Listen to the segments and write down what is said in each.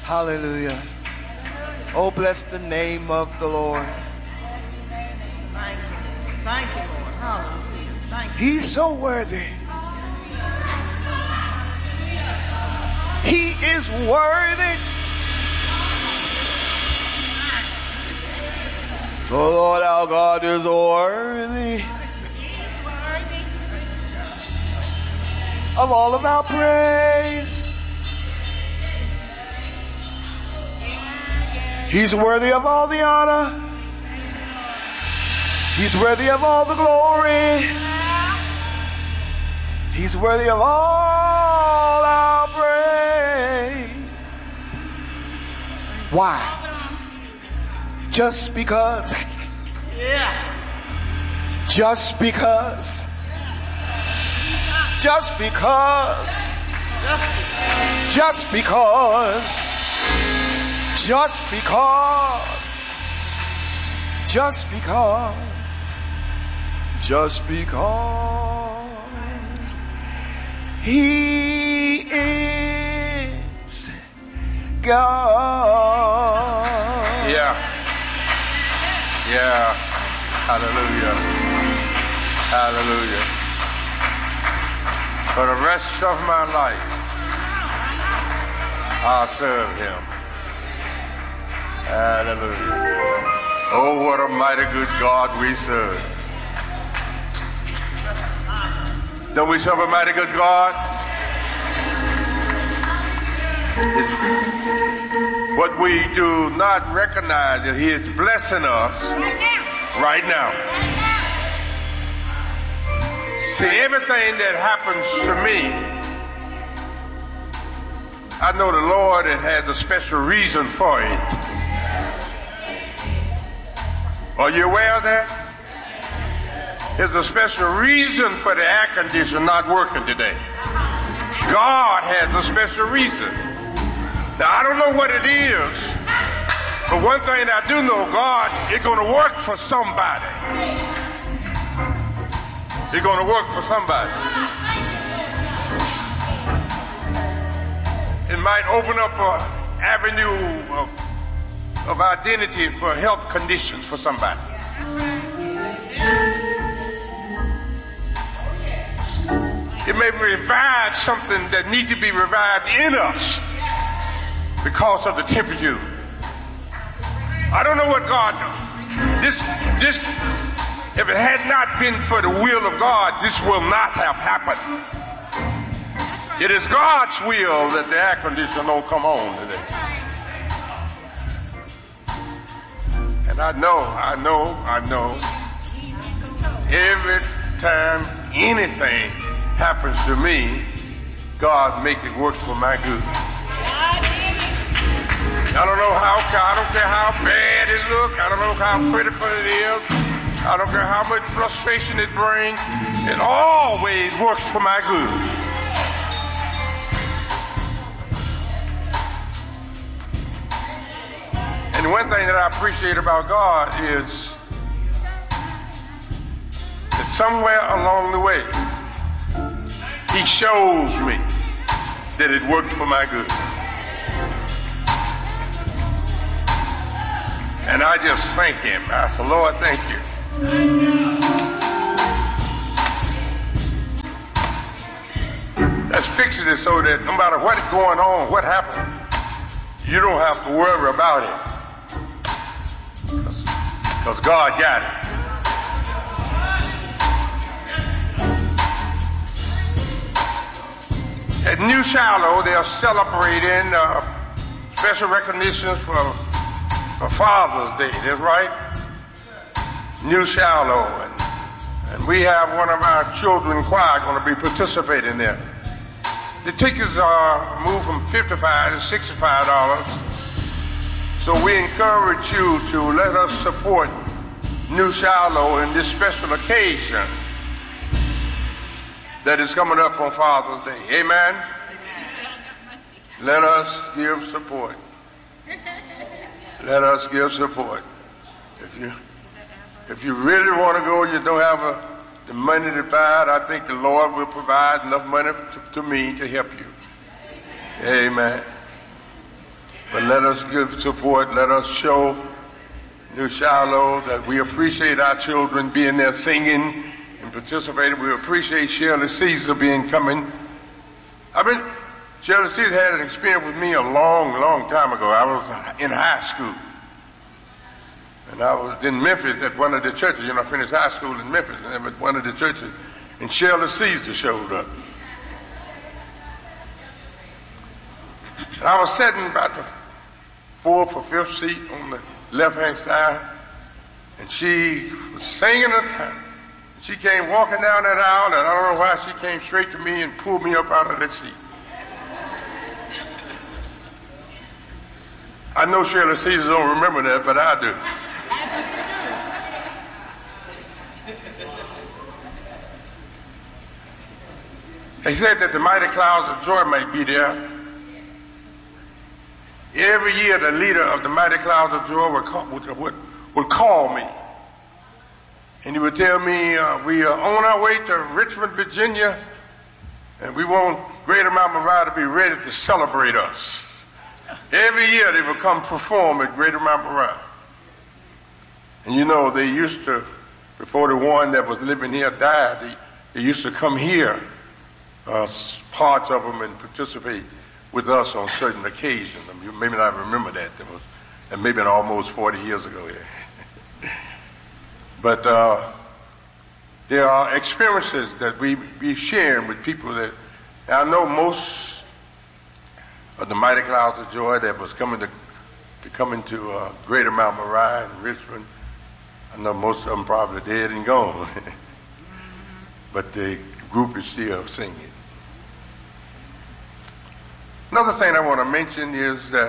Hallelujah. Oh, bless the name of the Lord. Thank you. Thank you, Lord. Hallelujah. Thank you. He's so worthy. He is worthy. The Lord our God is worthy of all of our praise. He's worthy of all the honor. He's worthy of all the glory. He's worthy of all our praise. Why? Just because. Yeah. Just because. Just because. Just because. Just because. Just because. Just because. He is God. Yeah. Yeah. Hallelujah. Hallelujah. For the rest of my life, I'll serve him. Hallelujah. Oh, what a mighty good God we serve. Don't we serve a mighty good God? What we do not recognize that he is blessing us right now. See, everything that happens to me, I know the Lord has a special reason for it. Are you aware of that? There's a special reason for the air conditioner not working today. God has a special reason. Now, I don't know what it is, but one thing I do know, God is going to work for somebody. He's going to work for somebody. It might open up an avenue of identity for health conditions for somebody. It may revive something that needs to be revived in us because of the temperature. I don't know what God does. This, if it had not been for the will of God, this will not have happened. It is God's will that the air conditioner don't come on today. And I know, every time anything happens to me, God make it work for my good. I don't care how bad it looks. I don't know how critical it is. I don't care how much frustration it brings. It always works for my good. And one thing that I appreciate about God is that somewhere along the way, he shows me that it worked for my good. And I just thank him. I said, Lord, thank you. Let's fix it so that no matter what is going on, what happened, you don't have to worry about it. Because God got it. At New Shiloh, they are celebrating special recognition for Father's Day. That's right. New Shiloh. And we have one of our children choir going to be participating there. The tickets are moved from $55 to $65. So we encourage you to let us support New Shiloh in this special occasion that is coming up on Father's Day. Amen? Let us give support. Let us give support. If you really want to go, you don't have the money to buy it, I think the Lord will provide enough money to me to help you. Amen. But let us give support. Let us show New Shiloh that we appreciate our children being there singing and participating. We appreciate Shirley Caesar coming. Shirley Caesar had an experience with me a long, long time ago. I was in high school. And I was in Memphis at one of the churches. I finished high school in Memphis, and at one of the churches, and Shirley Caesar showed up. And I was sitting about the fourth or fifth seat on the left-hand side, and she was singing a time. She came walking down that aisle, and I don't know why she came straight to me and pulled me up out of that seat. I know Shirley Caesar don't remember that, but I do. They said that the mighty clouds of joy might be there. Every year, the leader of the mighty clouds of joy would call me. And he would tell me, we are on our way to Richmond, Virginia, and we want Greater Mount Moriah to be ready to celebrate us. Every year, they would come perform at Greater Mount Moriah. And they used to, before the one that was living here died, they used to come here, parts of them, and participate with us on certain occasions. You maybe not remember that. That may have been almost 40 years ago here. But there are experiences that we be sharing with people that I know most of the mighty clouds of joy that was coming to come into Greater Mount Moriah and Richmond. I know most of them probably dead and gone. But the group is still singing. Another thing I want to mention is that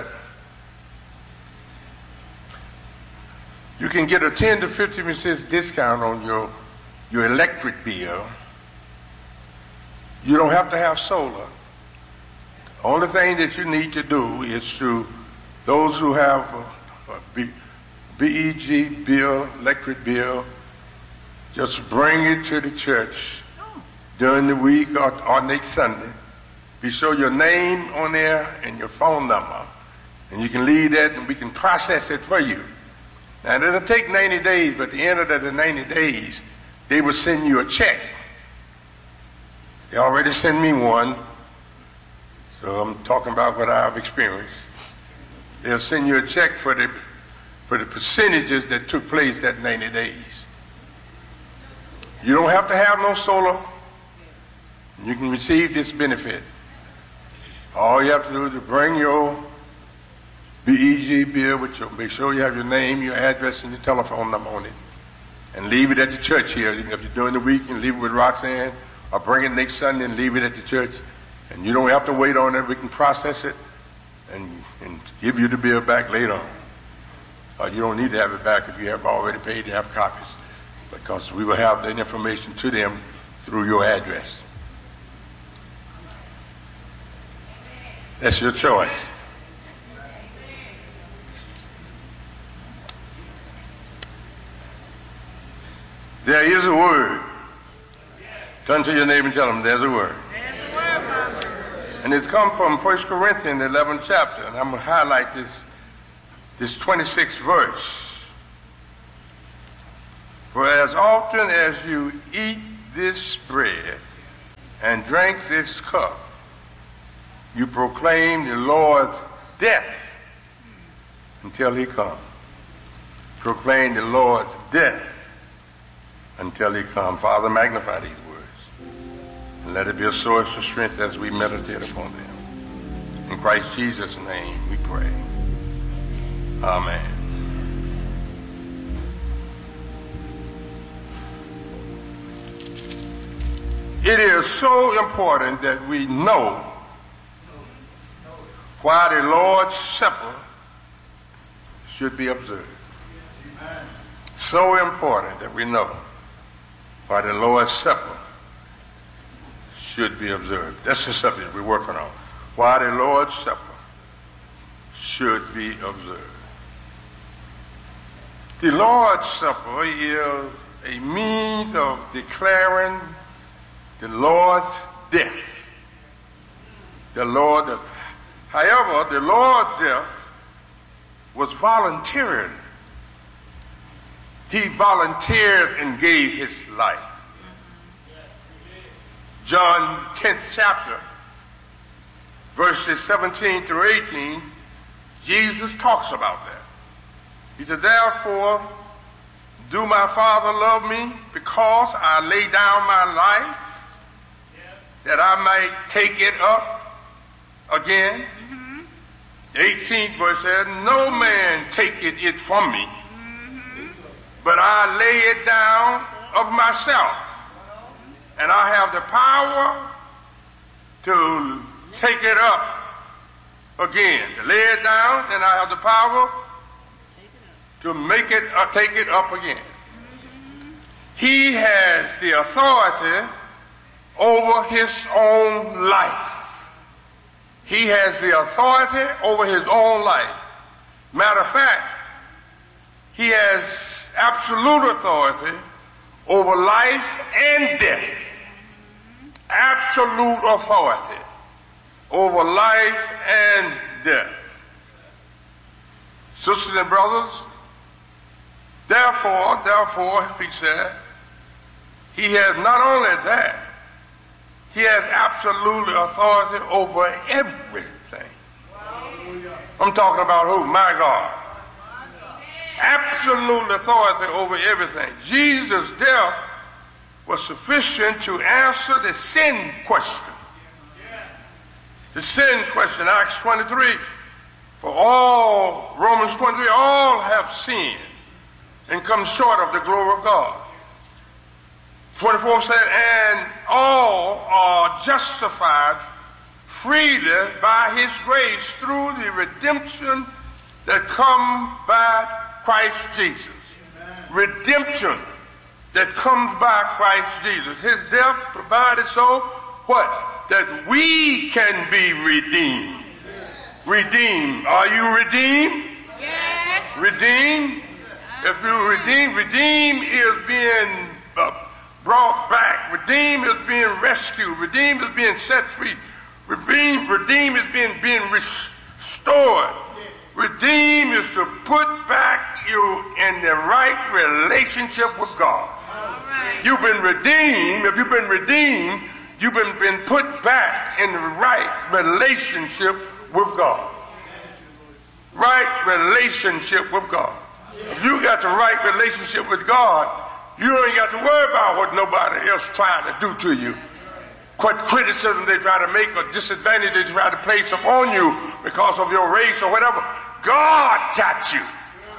you can get a 10 to 50% discount on your electric bill. You don't have to have solar. The only thing that you need to do is to those who have a BEG bill, electric bill, just bring it to the church during the week or next Sunday. Be sure your name on there and your phone number, and you can leave that and we can process it for you. Now, it'll take 90 days, but at the end of the 90 days, they will send you a check. They already sent me one, so I'm talking about what I've experienced. They'll send you a check for the percentages that took place that 90 days. You don't have to have no solar. You can receive this benefit. All you have to do is to bring your BEG bill, make sure you have your name, your address, and your telephone number on it, and leave it at the church here. If you're doing the week, you can leave it with Roxanne, or bring it next Sunday and leave it at the church. And you don't have to wait on it. We can process it and give you the bill back later on. You don't need to have it back if you have already paid to have copies, because we will have that information to them through your address. That's your choice. There is a word. Turn to your neighbor and tell them there's a word. And it's come from 1 Corinthians, 11th chapter. And I'm going to highlight this 26th verse. For as often as you eat this bread and drink this cup, you proclaim the Lord's death until he comes. Proclaim the Lord's death until he comes. Father, magnify these words, and let it be a source of strength as we meditate upon them. In Christ Jesus' name we pray. Amen. It is so important that we know why the Lord's Supper should be observed. So important that we know why the Lord's Supper should be observed. That's the subject we're working on. Why the Lord's Supper should be observed. The Lord's Supper is a means of declaring the Lord's death. However, the Lord's death was volunteering. He volunteered and gave his life. John 10th chapter, verses 17 through 18, Jesus talks about that. He said, therefore, do my Father love me because I lay down my life that I might take it up again? The 18th verse says, no man taketh it from me, but I lay it down of myself. And I have the power to take it up again. To lay it down, and I have the power to make it take it up again. He has the authority over his own life. He has the authority over his own life. Matter of fact, he has absolute authority over life and death. Absolute authority over life and death. Sisters and brothers, therefore, he said, he has not only that, he has absolute authority over everything. I'm talking about who? My God. Absolute authority over everything. Jesus' death was sufficient to answer the sin question. The sin question, Acts 23. For all, Romans 23, all have sinned and come short of the glory of God. 24 said, and all are justified freely by his grace through the redemption that come by Christ Jesus. Amen. Redemption that comes by Christ Jesus. His death provided so what? That we can be redeemed. Redeemed. Are you redeemed? Yes. Redeemed. If you're redeemed, redeemed is being brought back. Redeemed is being rescued. Redeemed is being set free. Redeemed is being restored. Redeemed is to put back you in the right relationship with God. Right. You've been redeemed. If you've been redeemed, you've been put back in the right relationship with God. Right relationship with God. If you got the right relationship with God, you ain't got to worry about what nobody else trying to do to you. What criticism they try to make or disadvantage they try to place upon you because of your race or whatever. God got you.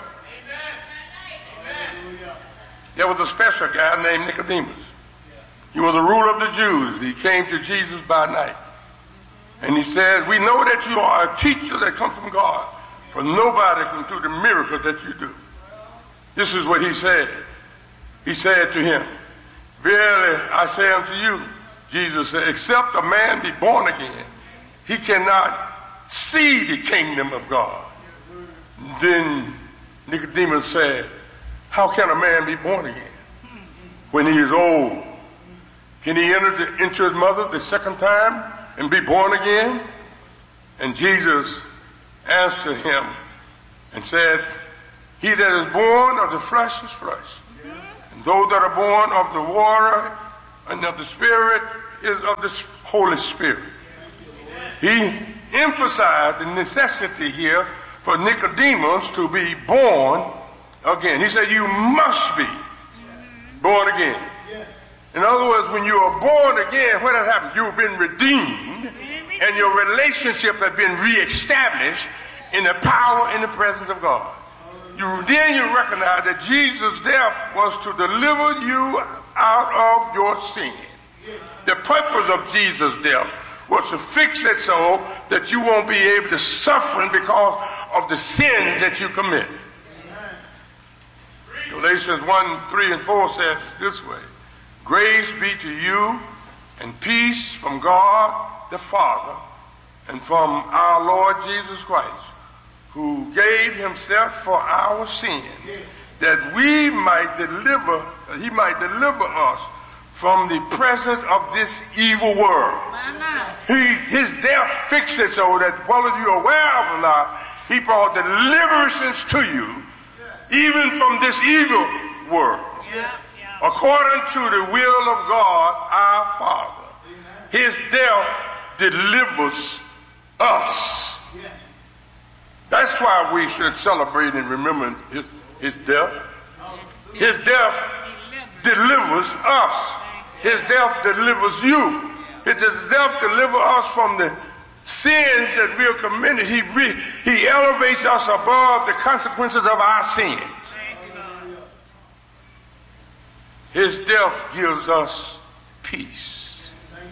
Amen. There was a special guy named Nicodemus. He was a ruler of the Jews. He came to Jesus by night. And he said, we know that you are a teacher that comes from God, for nobody can do the miracle that you do. This is what he said. He said to him, verily I say unto you, Jesus said, except a man be born again, he cannot see the kingdom of God. Then Nicodemus said, how can a man be born again when he is old? Can he enter into his mother the second time and be born again? And Jesus answered him and said, he that is born of the flesh is flesh. And those that are born of the water and of the Spirit is of the Holy Spirit. He emphasized the necessity here for Nicodemus to be born again. He said, you must be born again. In other words, when you are born again, what has happened? You've been redeemed, and your relationship has been reestablished in the power and the presence of God. Then you recognize that Jesus' death was to deliver you out of your sin. The purpose of Jesus' death was to fix it so that you won't be able to suffer because of the sin that you commit. Galatians 1, 3, and 4 says this way, grace be to you and peace from God the Father and from our Lord Jesus Christ, who gave himself for our sin, that he might deliver us from the presence of this evil world. His death fixed it so that whether you're aware of it or not, He brought deliverance to you, even from this evil world, according to the will of God, our Father. His death delivers us. That's why we should celebrate and remember his death. His death delivers us. His death delivers you. His death delivers us from the sins that we have committed. He elevates us above the consequences of our sins. His death gives us peace.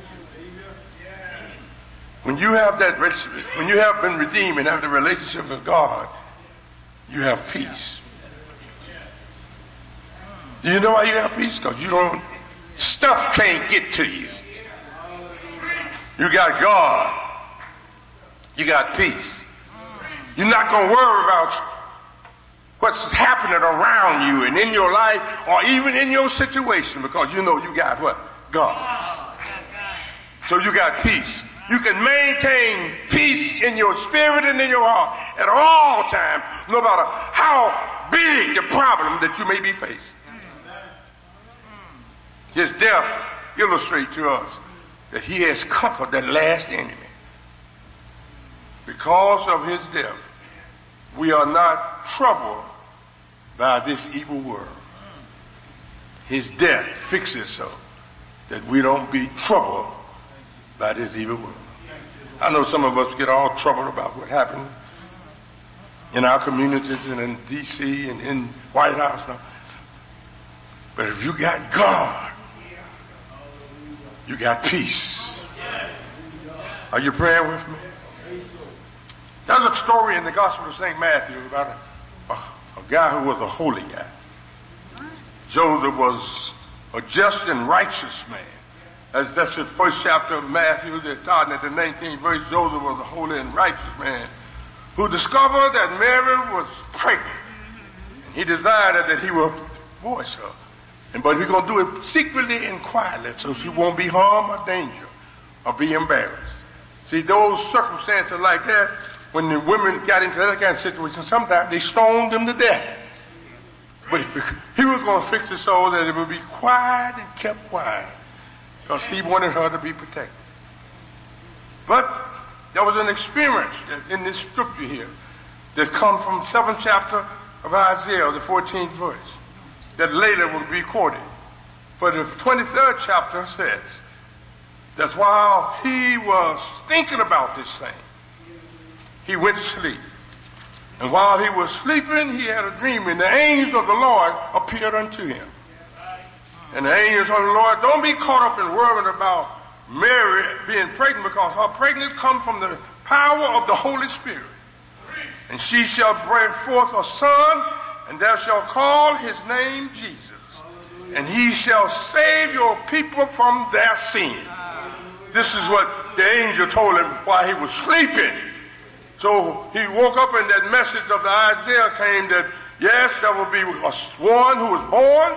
When you have that relationship, when you have been redeemed and have the relationship with God, you have peace. Do you know why you have peace? Because stuff can't get to you. You got God. You got peace. You're not going to worry about what's happening around you and in your life or even in your situation, because you know you got what? God. So you got peace. You can maintain peace in your spirit and in your heart at all times, no matter how big the problem that you may be facing. His death illustrates to us that he has conquered that last enemy. Because of his death, we are not troubled by this evil world. His death fixes so that we don't be troubled by this evil world. I know some of us get all troubled about what happened in our communities and in D.C. and in White House. But if you got God, you got peace. Are you praying with me? There's a story in the Gospel of St. Matthew about a guy who was a holy guy. Joseph was a just and righteous man. That's the first chapter of Matthew. They're starting at the 19th verse. Joseph was a holy and righteous man who discovered that Mary was pregnant. He decided that he would divorce her. But he's going to do it secretly and quietly so she won't be harmed or danger or be embarrassed. See, those circumstances like that, when the women got into that kind of situation, sometimes they stoned them to death. But he was going to fix it so that it would be quiet and kept quiet, because he wanted her to be protected. But there was an experience in this scripture here that comes from the 7th chapter of Isaiah, the 14th verse, that later will be quoted. For the 23rd chapter says that while he was thinking about this thing, he went to sleep. And while he was sleeping, he had a dream, and the angels of the Lord appeared unto him. And the angels of the Lord, don't be caught up in worrying about Mary being pregnant, because her pregnancy comes from the power of the Holy Spirit. And she shall bring forth a son, and thou shalt call his name Jesus. And he shall save your people from their sins. This is what the angel told him while he was sleeping. So he woke up, and that message of the Isaiah came that, yes, there will be one who is born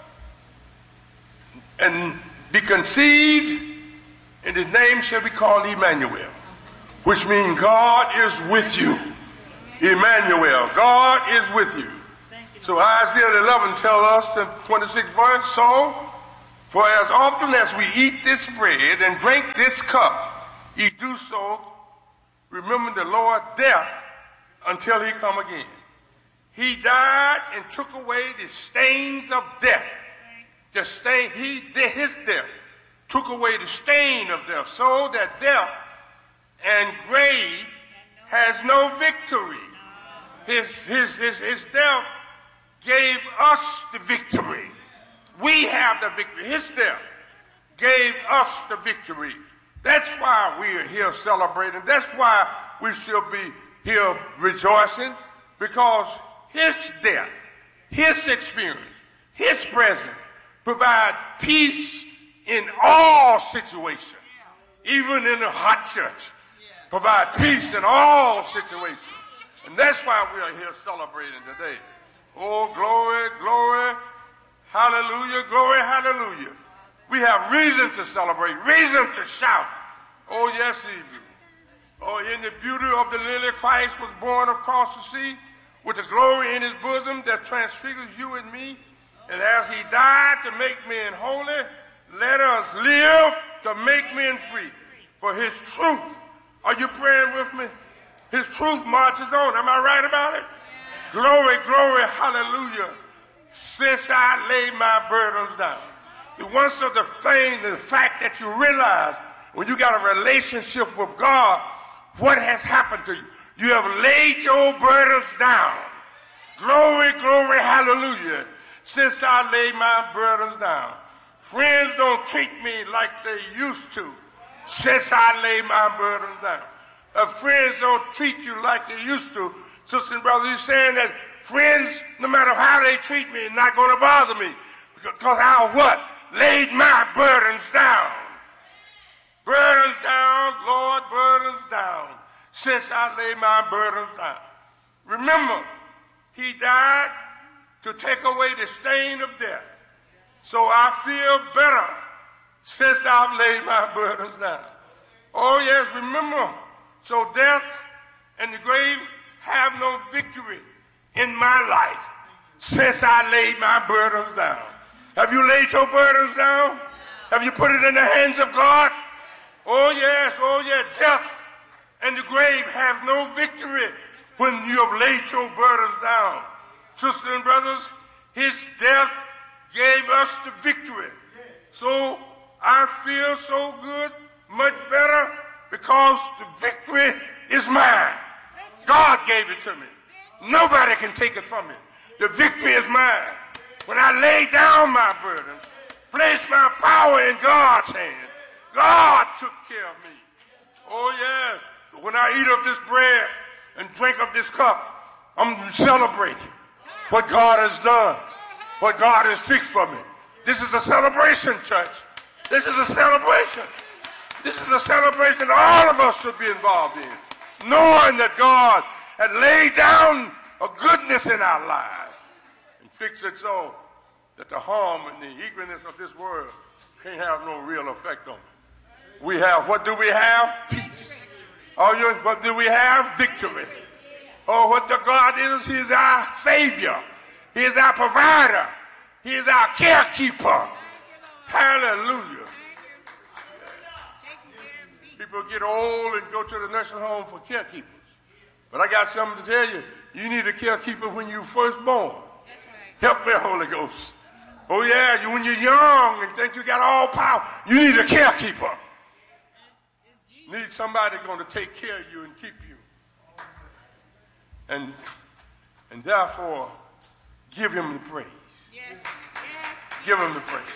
and be conceived, and his name shall be called Emmanuel, which means God is with you. Emmanuel, God is with you. So Isaiah 11 tells us in 26th verse, so, for as often as we eat this bread and drink this cup, ye do so, remember the Lord's death until he come again. He died and took away the stains of death. The stain, his death took away the stain of death, so that death and grave has no victory. His death gave us the victory. We have the victory. His death gave us the victory. That's why we are here celebrating. That's why we should be here rejoicing, because his death, his experience, his presence provide peace in all situations, even in a hot church. Provide peace in all situations. And that's why we are here celebrating today. Oh, glory, glory, hallelujah, glory, hallelujah. We have reason to celebrate, reason to shout. Oh, yes, he do. Oh, in the beauty of the lily, Christ was born across the sea with the glory in his bosom that transfigures you and me. And as he died to make men holy, let us live to make men free. For his truth, are you praying with me? His truth marches on. Am I right about it? Glory, glory, hallelujah. Since I laid my burdens down. Once of the thing, the fact that you realize when you got a relationship with God, what has happened to you? You have laid your burdens down. Glory, glory, hallelujah. Since I laid my burdens down. Friends don't treat me like they used to. Since I laid my burdens down. Friends don't treat you like they used to. Sister and brother, you're saying that friends, no matter how they treat me, are not going to bother me. Because I what? Laid my burdens down. Burdens down, Lord, burdens down. Since I laid my burdens down. Remember, he died to take away the stain of death. So I feel better since I've laid my burdens down. Oh yes, remember, so death and the grave have no victory in my life since I laid my burdens down. Have you laid your burdens down? Have you put it in the hands of God? Oh yes, death and the grave have no victory when you have laid your burdens down. Sisters and brothers, his death gave us the victory. So I feel so good, much better, because the victory is mine. God gave it to me. Nobody can take it from me. The victory is mine. When I lay down my burden, place my power in God's hand, God took care of me. Oh yes. When I eat of this bread and drink of this cup, I'm celebrating what God has done, what God has fixed for me. This is a celebration, church. This is a celebration. This is a celebration all of us should be involved in, knowing that God had laid down a goodness in our lives and fixed it so that the harm and the eagerness of this world can't have no real effect on it. We have, what do we have? Peace. Oh, what do we have? Victory. Oh, what the God is, he is our Savior. He is our provider. He is our carekeeper. Hallelujah. People get old and go to the nursing home for carekeepers. But I got something to tell you. You need a carekeeper when you first born. Help me, Holy Ghost. Oh yeah, when you're young and think you got all power, you need a carekeeper. Need somebody going to take care of you and keep you. And therefore, give him the praise. Yes. Give him the praise.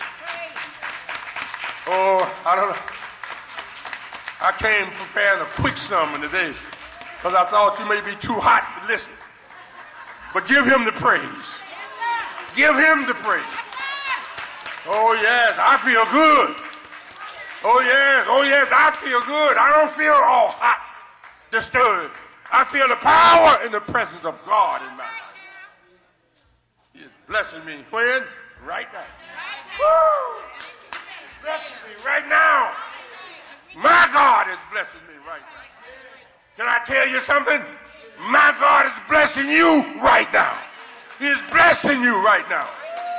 Oh, I don't know. I came prepared a quick sermon today because I thought you may be too hot to listen. But give him the praise. Give him the praise. Oh yes, I feel good. Oh yes, I feel good. I don't feel all hot, disturbed. I feel the power and the presence of God in my life. He is blessing me when? Right now. Woo! He's blessing me right now. My God is blessing me right now. Can I tell you something? My God is blessing you right now. He is blessing you right now.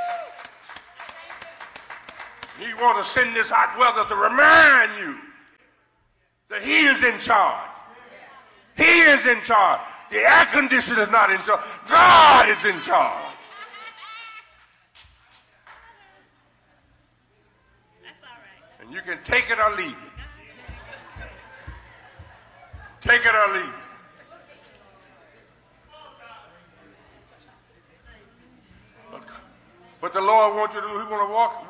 He wants to send this hot weather to remind you that he is in charge. He is in charge. The air conditioner is not in charge. God is in charge. That's all right. And you can take it or leave it. Take it or leave it. But the Lord wants you to do, he want to walk.